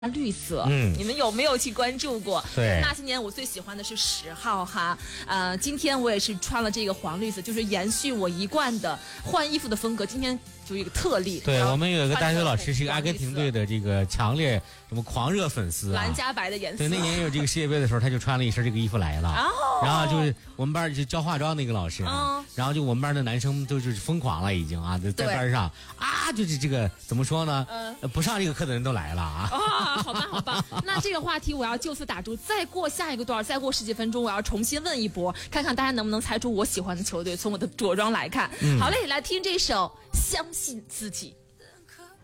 绿色，你们有没有去关注过？ 对， 那些年我最喜欢的是10号哈，今天我也是穿了这个黄绿色，就是延续我一贯的换衣服的风格。今天就一个特例。 对，我们有一个大学老师是一个阿根廷队的这个强烈什么狂热粉丝、 蓝加白的颜色。 对，那年有这个世界杯的时候，他就穿了一身这个衣服来了。然后就是我们班就教化妆那个老师，然后就我们班的男生都是疯狂了已经啊，在班上啊，就是这个怎么说呢？不上这个课的人都来了啊。 好吧，好吧，那这个话题我要就此打住。再过下一个段，再过10几分钟，我要重新问一波，看看大家能不能猜出我喜欢的球队。从我的着装来看，好嘞，来听这首《相信自己》。